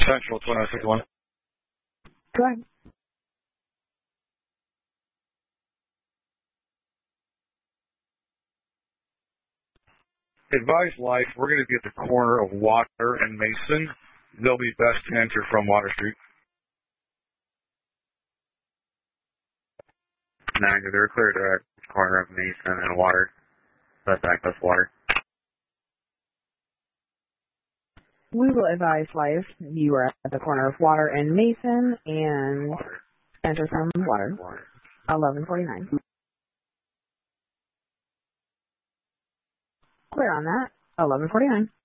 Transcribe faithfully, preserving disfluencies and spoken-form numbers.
Central two nine six one. Go ahead. Advise Life, we're going to be at the corner of Water and Mason. They'll be best to enter from Water Street. Nine, they're clear to the corner of Mason and Water. Best access Water. We will advise Life. You are at the corner of Water and Mason and Water. enter from Water. Water. eleven forty-nine. Clear on that. eleven forty-nine.